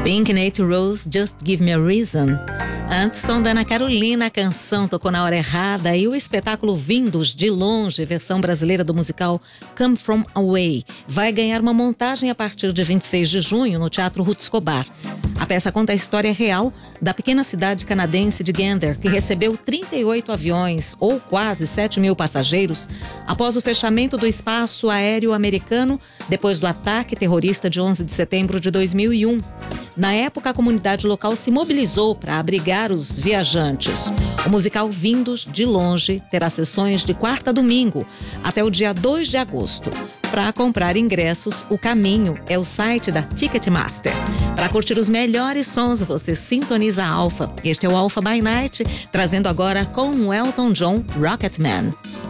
Pink, Nate Rose, Just Give Me a Reason. Antes, som da Ana Carolina, a canção tocou na hora errada, e o espetáculo Vindos de Longe, versão brasileira do musical Come From Away, vai ganhar uma montagem a partir de 26 de junho no Teatro Ruth Scobar. A peça conta a história real da pequena cidade canadense de Gander, que recebeu 38 aviões, ou quase 7 mil passageiros, após o fechamento do espaço aéreo americano depois do ataque terrorista de 11 de setembro de 2001. Na época, a comunidade local se mobilizou para abrigar os viajantes. O musical Vindos de Longe terá sessões de quarta a domingo, até o dia 2 de agosto. Para comprar ingressos, o caminho é o site da Ticketmaster. Para curtir os melhores sons, você sintoniza a Alfa. Este é o Alfa by Night, trazendo agora com o Elton John, Rocketman.